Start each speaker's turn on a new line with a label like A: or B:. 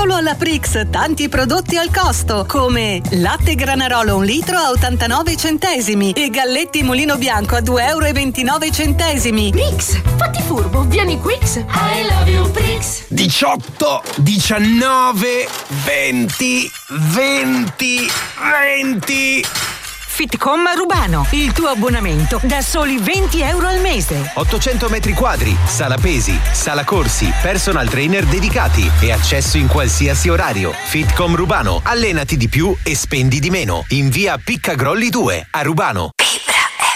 A: Solo alla Prix tanti prodotti al costo, come latte Granarolo 1 litro a 89 centesimi e galletti Mulino Bianco a 2,29 €.
B: Prix, fatti furbo, vieni Quix. I love you Prix.
C: 18, 19, 20.
D: Fitcom Rubano, il tuo abbonamento da soli 20 € al mese.
E: 800 metri quadri, sala pesi, sala corsi, personal trainer dedicati e accesso in qualsiasi orario. Fitcom Rubano, allenati di più e spendi di meno. In via Piccagrolli 2 a Rubano.